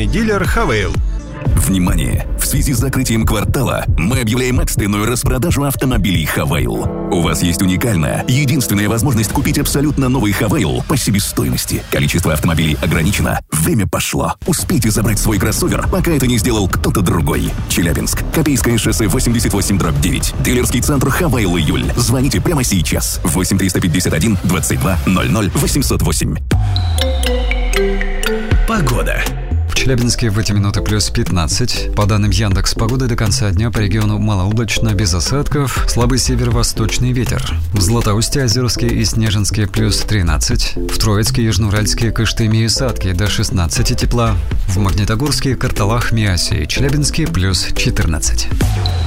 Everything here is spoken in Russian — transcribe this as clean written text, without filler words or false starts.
официальный дилер «Хавейл». Внимание! В связи с закрытием квартала мы объявляем экстренную распродажу автомобилей «Хавейл». У вас есть уникальная, единственная возможность купить абсолютно новый «Хавейл» по себестоимости. Количество автомобилей ограничено. Время пошло. Успейте забрать свой кроссовер, пока это не сделал кто-то другой. Челябинск. Копейское шоссе 88/9. Дилерский центр «Хавейл Июль». Звоните прямо сейчас. 8 351 22 00 808. Погода. В Челябинске в эти минуты плюс 15. По данным Яндекс.Погоды, до конца дня по региону малооблачно, без осадков, слабый северо-восточный ветер. В Златоусте, Озерске и Снежинске плюс 13. В Троицке, Южноуральске, Кыштыме и Сатке до 16 тепла. В Магнитогорске, Карталах, Миасе и Челябинске плюс 14.